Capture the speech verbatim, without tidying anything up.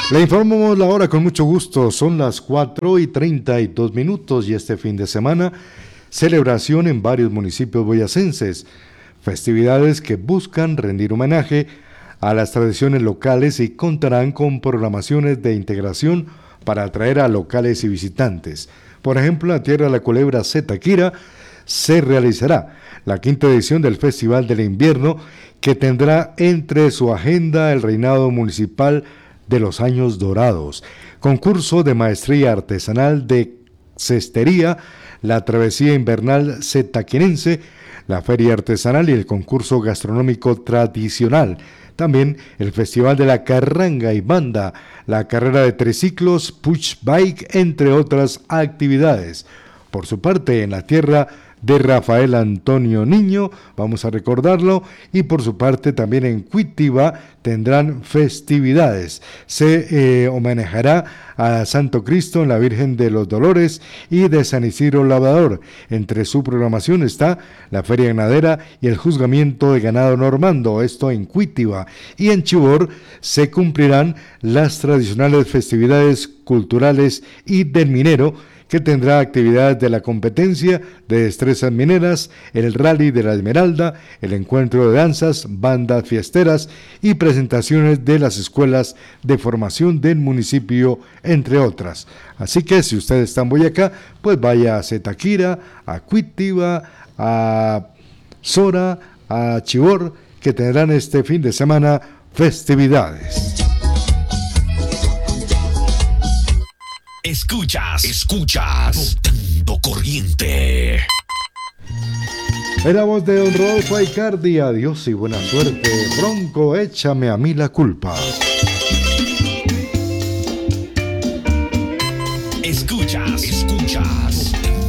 Le informamos la hora con mucho gusto, son las cuatro y treinta y dos minutos y este fin de semana, celebración en varios municipios boyacenses, festividades que buscan rendir homenaje a las tradiciones locales y contarán con programaciones de integración para atraer a locales y visitantes. Por ejemplo, en la Tierra de la Culebra Zetaquira se realizará la quinta edición del Festival del Invierno, que tendrá entre su agenda el reinado municipal de los años dorados, concurso de maestría artesanal de cestería, la travesía invernal zetaquirense, la feria artesanal y el concurso gastronómico tradicional. También el Festival de la Carranga y Banda, la carrera de triciclos, push bike, entre otras actividades. Por su parte, en la tierra de Rafael Antonio Niño, vamos a recordarlo, y por su parte también en Cuitiba tendrán festividades. Se eh, homenajeará a Santo Cristo, la Virgen de los Dolores y de San Isidro Labrador. Entre su programación está la Feria Ganadera y el Juzgamiento de Ganado Normando, esto en Cuitiba. Y en Chivor se cumplirán las tradicionales festividades culturales y del minero, que tendrá actividades de la competencia de destrezas mineras, el rally de la Esmeralda, el encuentro de danzas, bandas fiesteras y presentaciones de las escuelas de formación del municipio, entre otras. Así que si usted está en Boyacá, pues vaya a Zetaquira, a Cuitiba, a Sora, a Chivor, que tendrán este fin de semana festividades. Escuchas, escuchas, Botando Corriente. Era voz de Don Rodolfo Aicardi, adiós y buena suerte. Bronco, échame a mí la culpa. Escuchas, escuchas,